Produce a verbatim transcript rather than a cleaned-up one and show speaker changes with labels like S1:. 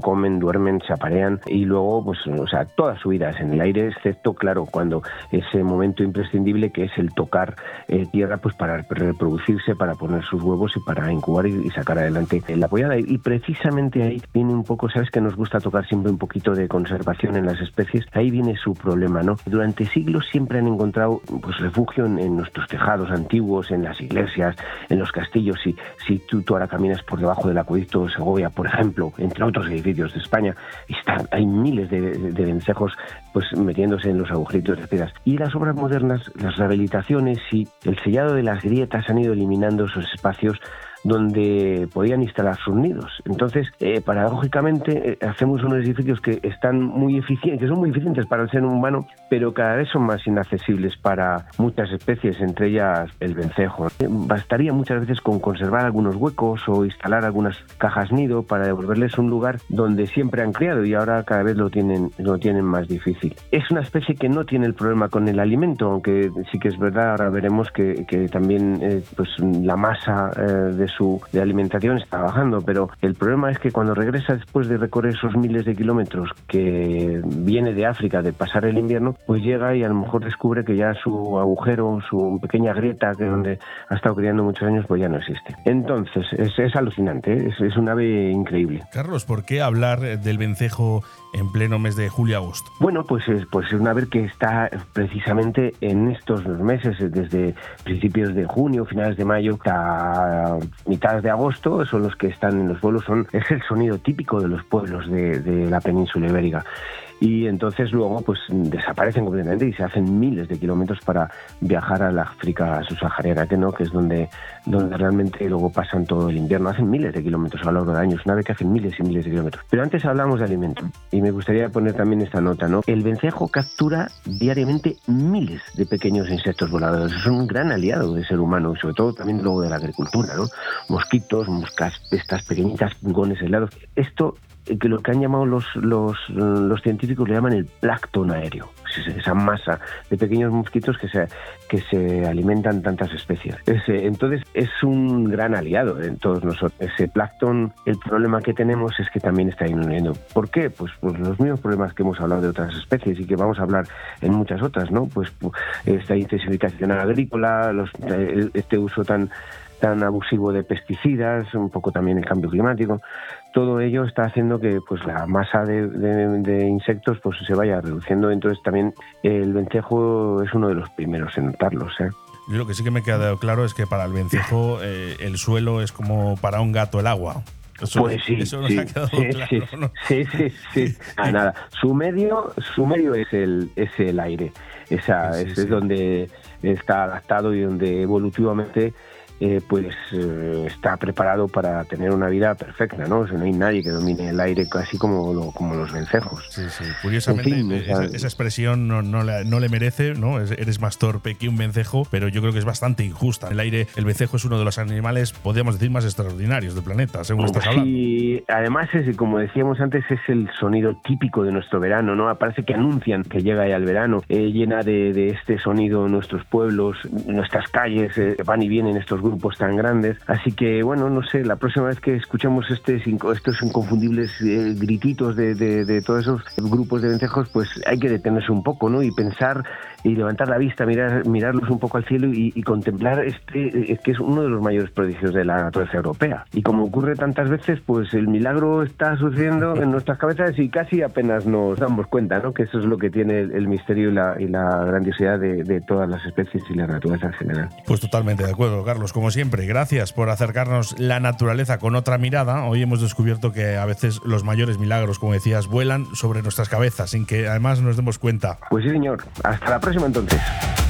S1: comen, duermen, se aparean y luego, pues, o sea, toda su vida es en el aire, excepto, claro, cuando ese momento imprescindible que es el tocar eh, tierra, pues para reproducirse, para poner sus huevos y para incubar y, y sacar adelante la pollada. Y precisamente ahí viene un poco, sabes que nos gusta tocar siempre un poquito de conservación en las especies, ahí viene su problema, ¿no? Durante siglos siempre han encontrado pues refugio en, en nuestros tejados antiguos, en las iglesias, en los castillos. Si, si tú, tú ahora caminas por debajo del acueducto de Segovia, por ejemplo, entre otros edificios de España, están, hay miles de, de, de vencejos pues metiéndose en los agujeritos de piedras. Y las obras modernas, las rehabilitaciones y el sellado de las grietas han ido eliminando esos espacios donde podían instalar sus nidos. Entonces, eh, paradójicamente, eh, hacemos unos edificios que están muy eficientes, que son muy eficientes para el ser humano, pero cada vez son más inaccesibles para muchas especies, entre ellas el vencejo. Eh, bastaría muchas veces con conservar algunos huecos o instalar algunas cajas nido para devolverles un lugar donde siempre han criado y ahora cada vez lo tienen, lo tienen más difícil. Es una especie que no tiene el problema con el alimento, aunque sí que es verdad, ahora veremos que, que también eh, pues la masa eh, de su de alimentación está bajando, pero el problema es que cuando regresa después de recorrer esos miles de kilómetros que viene de África, de pasar el invierno, pues llega y a lo mejor descubre que ya su agujero, su pequeña grieta, que es donde ha estado criando muchos años, pues ya no existe. Entonces, es, es alucinante, ¿eh? es, es un ave increíble.
S2: Carlos, ¿por qué hablar del vencejo en pleno mes de julio-agosto?
S1: Bueno, pues es, pues es una ave que está precisamente en estos meses, desde principios de junio, finales de mayo, hasta mitad de agosto, son los que están en los vuelos, son, es el sonido típico de los pueblos de, de la península ibérica. Y entonces luego pues desaparecen completamente y se hacen miles de kilómetros para viajar a la África subsahariana, que no, que es donde, donde realmente luego pasan todo el invierno. Hacen miles de kilómetros a lo largo de años, una vez que hacen miles y miles de kilómetros. Pero antes hablamos de alimento y me gustaría poner también esta nota, ¿no? El vencejo captura diariamente miles de pequeños insectos voladores. Es un gran aliado del ser humano y sobre todo también luego de la agricultura, ¿no? Mosquitos, moscas, estas pequeñitas, pulgones helados. Esto que lo que han llamado los, los, los científicos le llaman el plancton aéreo, esa masa de pequeños mosquitos que se, que se alimentan tantas especies. Ese, entonces es un gran aliado en todos nosotros. Ese plancton, el problema que tenemos es que también está disminuyendo. ¿Por qué? Pues, pues los mismos problemas que hemos hablado de otras especies y que vamos a hablar en muchas otras, ¿no? Pues esta intensificación agrícola, los, este uso tan tan abusivo de pesticidas, un poco también el cambio climático, todo ello está haciendo que pues la masa de, de, de insectos pues se vaya reduciendo. Entonces también el vencejo es uno de los primeros en notarlos, ¿eh?
S2: Yo lo que sí que me ha quedado claro es que para el vencejo eh, el suelo es como para un gato el agua. Eso,
S1: pues sí,
S2: eso nos
S1: sí,
S2: ha quedado
S1: sí,
S2: claro,
S1: sí,
S2: ¿no?
S1: sí, sí, sí. Ah, nada. Su medio, su medio es el, es el aire. Esa, sí, sí, es, sí. es donde está adaptado y donde evolutivamente Eh, pues eh, está preparado para tener una vida perfecta, ¿no? O sea, no hay nadie que domine el aire casi como, lo, como los vencejos.
S2: Sí, sí. Curiosamente, en fin, esa, esa expresión no, no, le, no le merece, ¿no? Eres más torpe que un vencejo, pero yo creo que es bastante injusta. El aire, el vencejo es uno de los animales, podríamos decir, más extraordinarios del planeta, según estás
S1: sí,
S2: hablando.
S1: Y además, es, como decíamos antes, es el sonido típico de nuestro verano, ¿no? Parece que anuncian que llega ya el verano, eh, llena de, de este sonido nuestros pueblos, nuestras calles, eh, van y vienen estos grupos tan grandes, así que bueno, no sé, la próxima vez que escuchemos este, estos inconfundibles eh, grititos de, de, de todos esos grupos de vencejos, pues hay que detenerse un poco, ¿no? Y pensar y levantar la vista, mirar, mirarlos un poco al cielo y, y contemplar este, eh, que es uno de los mayores prodigios de la naturaleza europea. Y como ocurre tantas veces, pues el milagro está sucediendo en nuestras cabezas y casi apenas nos damos cuenta, ¿no? Que eso es lo que tiene el, el misterio y la, y la grandiosidad de, de todas las especies y la naturaleza en general.
S2: Pues totalmente de acuerdo, Carlos, como siempre. Gracias por acercarnos la naturaleza con otra mirada. Hoy hemos descubierto que a veces los mayores milagros, como decías, vuelan sobre nuestras cabezas sin que además nos demos cuenta.
S1: Pues sí, señor. Hasta la próxima entonces.